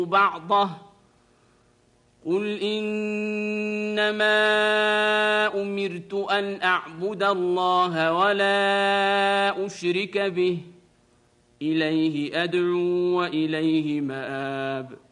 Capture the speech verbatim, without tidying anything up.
بعضه قل إنما أمرت أن أعبد الله ولا أشرك به إليه أدعو وإليه مآب